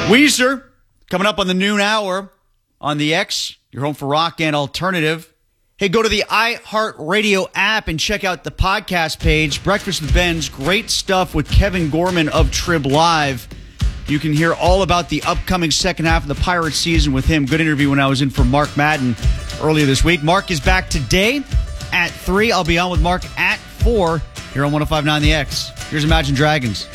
Weezer, coming up on the noon hour on the X, your home for rock and alternative. Hey, go to the iHeartRadio app and check out the podcast page. Breakfast with Ben's, great stuff with Kevin Gorman of Trib Live. You can hear all about the upcoming second half of the Pirates season with him. Good interview when I was in for Mark Madden earlier this week. Mark is back today at 3. I'll be on with Mark at 4 here on 105.9 The X. Here's Imagine Dragons.